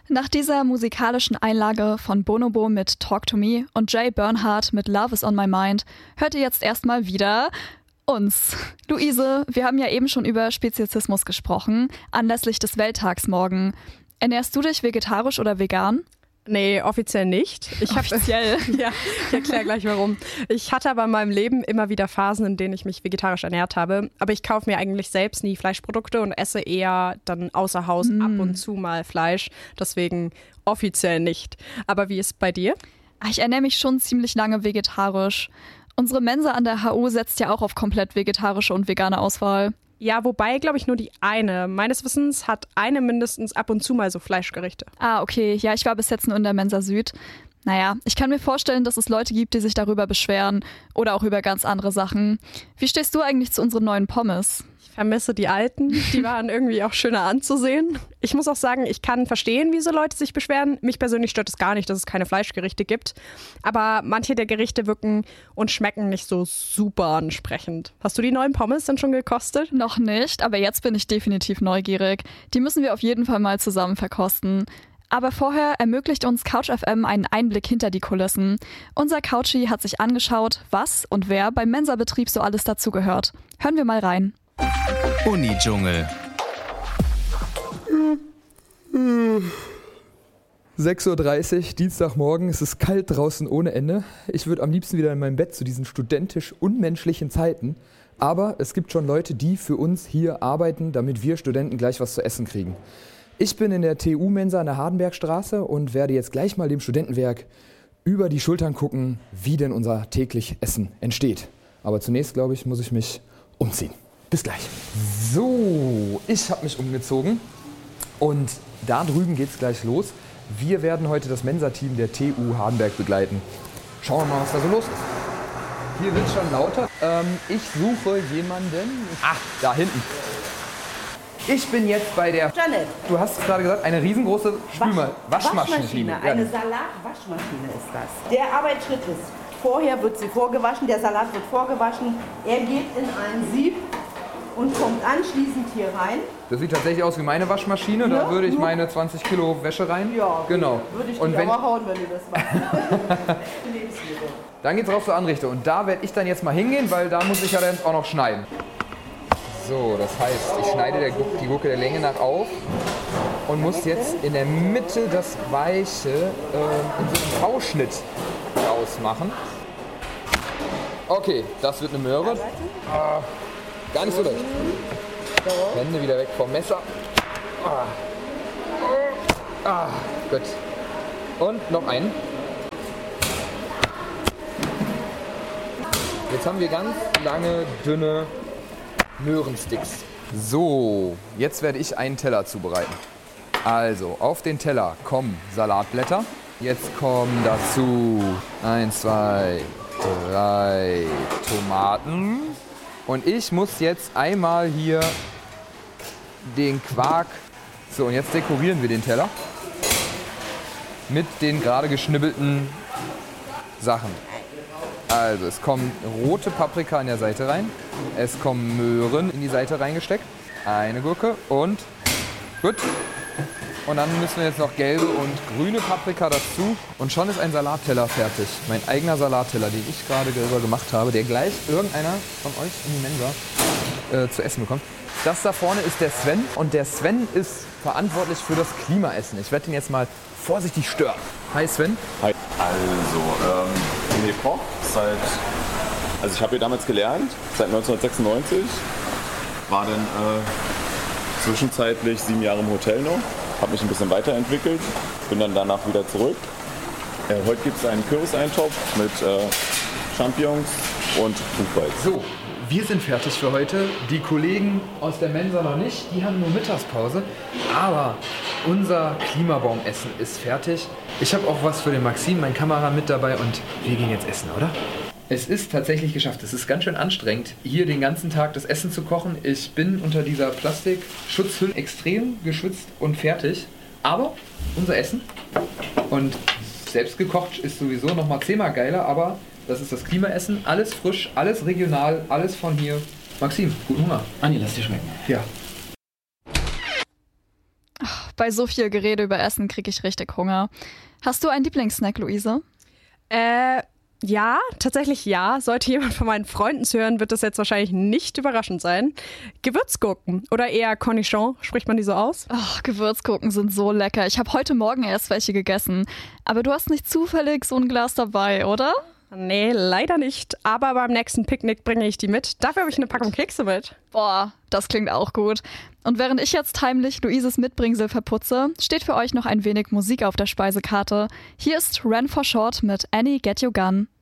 Nach dieser musikalischen Einlage von Bonobo mit Talk to Me und Jay Bernhardt mit Love is on my mind hört ihr jetzt erstmal wieder uns. Luise, wir haben ja eben schon über Speziesismus gesprochen, anlässlich des Welttags morgen. Ernährst du dich vegetarisch oder vegan? Nee, offiziell nicht. Offiziell? Ja, ich erkläre gleich warum. Ich hatte aber in meinem Leben immer wieder Phasen, in denen ich mich vegetarisch ernährt habe. Aber ich kaufe mir eigentlich selbst nie Fleischprodukte und esse eher dann außer Haus ab und zu mal Fleisch. Deswegen offiziell nicht. Aber wie ist es bei dir? Ich ernähre mich schon ziemlich lange vegetarisch. Unsere Mensa an der HU setzt ja auch auf komplett vegetarische und vegane Auswahl. Ja, wobei, glaube ich, nur die eine. Meines Wissens hat eine mindestens ab und zu mal so Fleischgerichte. Ah, okay. Ja, ich war bis jetzt nur in der Mensa Süd. Naja, ich kann mir vorstellen, dass es Leute gibt, die sich darüber beschweren oder auch über ganz andere Sachen. Wie stehst du eigentlich zu unseren neuen Pommes? Ich vermisse die alten. Die waren irgendwie auch schöner anzusehen. Ich muss auch sagen, ich kann verstehen, wieso Leute sich beschweren. Mich persönlich stört es gar nicht, dass es keine Fleischgerichte gibt. Aber manche der Gerichte wirken und schmecken nicht so super ansprechend. Hast du die neuen Pommes denn schon gekostet? Noch nicht, aber jetzt bin ich definitiv neugierig. Die müssen wir auf jeden Fall mal zusammen verkosten. Aber vorher ermöglicht uns Couch FM einen Einblick hinter die Kulissen. Unser Couchi hat sich angeschaut, was und wer beim Mensa-Betrieb so alles dazugehört. Hören wir mal rein. Uni-Dschungel. 6:30 Uhr, Dienstagmorgen, es ist kalt draußen ohne Ende. Ich würde am liebsten wieder in meinem Bett zu diesen studentisch unmenschlichen Zeiten. Aber es gibt schon Leute, die für uns hier arbeiten, damit wir Studenten gleich was zu essen kriegen. Ich bin in der TU-Mensa an der Hardenbergstraße und werde jetzt gleich mal dem Studentenwerk über die Schultern gucken, wie denn unser täglich Essen entsteht. Aber zunächst, glaube ich, muss ich mich umziehen. Bis gleich. So, ich habe mich umgezogen und da drüben geht es gleich los. Wir werden heute das Mensa-Team der TU Hardenberg begleiten. Schauen wir mal, was da so los ist. Hier wird es schon lauter. Ich suche jemanden. Ah, da hinten. Ich bin jetzt bei der... Janet. Du hast gerade gesagt, eine riesengroße Waschmaschine. Eine Salatwaschmaschine ist das. Der Arbeitsschritt ist, vorher wird sie vorgewaschen, der Salat wird vorgewaschen. Er geht in ein Sieb und kommt anschließend hier rein. Das sieht tatsächlich aus wie meine Waschmaschine. Da würde ich meine 20 Kilo Wäsche rein. Ja, genau. Würde ich dich aber hauen, wenn du das machst. Dann geht's raus zur Anrichte. Und da werde ich dann jetzt mal hingehen, weil da muss ich ja dann auch noch schneiden. So, das heißt, ich schneide die Gurke der Länge nach auf und muss jetzt in der Mitte das Weiche in so einem V-Schnitt rausmachen. Okay, das wird eine Möhre. Gar nicht so leicht. Hände wieder weg vom Messer. Gut. Und noch einen. Jetzt haben wir ganz lange, dünne Möhrensticks. So, jetzt werde ich einen Teller zubereiten. Also, auf den Teller kommen Salatblätter. Jetzt kommen dazu 1, 2, 3 Tomaten. Und ich muss jetzt einmal hier den Quark... So, und jetzt dekorieren wir den Teller mit den gerade geschnibbelten Sachen. Also, es kommen rote Paprika in der Seite rein. Es kommen Möhren in die Seite reingesteckt. Eine Gurke und gut. Und dann müssen wir jetzt noch gelbe und grüne Paprika dazu. Und schon ist ein Salatteller fertig. Mein eigener Salatteller, den ich gerade selber gemacht habe, der gleich irgendeiner von euch in die Mensa zu essen bekommt. Das da vorne ist der Sven. Und der Sven ist verantwortlich für das Klimaessen. Ich werde ihn jetzt mal vorsichtig stören. Hi Sven. Hi. Also, ich bin Koch also ich habe hier damals gelernt, seit 1996. War dann zwischenzeitlich 7 Jahre im Hotel noch. Habe mich ein bisschen weiterentwickelt, bin dann danach wieder zurück. Heute gibt es einen Kürbis-Eintopf mit Champignons und Buchweiz. So, wir sind fertig für heute. Die Kollegen aus der Mensa noch nicht, die haben nur Mittagspause. Aber unser Klimabaumessen ist fertig. Ich habe auch was für den Maxim, mein Kameramann, mit dabei und wir gehen jetzt essen, oder? Es ist tatsächlich geschafft. Es ist ganz schön anstrengend, hier den ganzen Tag das Essen zu kochen. Ich bin unter dieser Plastikschutzhülle extrem geschwitzt und fertig. Aber unser Essen und selbst gekocht ist sowieso noch mal 10-mal geiler. Aber das ist das Klimaessen. Alles frisch, alles regional, alles von hier. Maxim, guten Hunger. Anni, lass dir schmecken. Ja. bei so viel Gerede über Essen kriege ich richtig Hunger. Hast du einen Lieblingssnack, Luise? Ja, tatsächlich ja. Sollte jemand von meinen Freunden hören, wird das jetzt wahrscheinlich nicht überraschend sein. Gewürzgurken oder eher Cornichon, spricht man die so aus? Ach, Gewürzgurken sind so lecker. Ich habe heute Morgen erst welche gegessen. Aber du hast nicht zufällig so ein Glas dabei, oder? Nee, leider nicht. Aber beim nächsten Picknick bringe ich die mit. Dafür habe ich eine Packung Kekse mit. Boah, das klingt auch gut. Und während ich jetzt heimlich Luises Mitbringsel verputze, steht für euch noch ein wenig Musik auf der Speisekarte. Hier ist Ran for Short mit Annie Get Your Gun.